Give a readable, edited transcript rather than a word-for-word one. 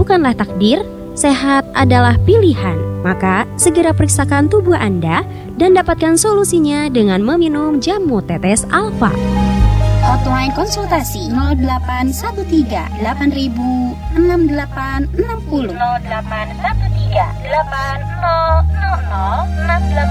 bukanlah takdir, sehat adalah pilihan. Maka segera periksakan tubuh Anda dan dapatkan solusinya dengan meminum jamu tetes Alfa. Hotline konsultasi 0813 8000 6860 0813 8000 6860.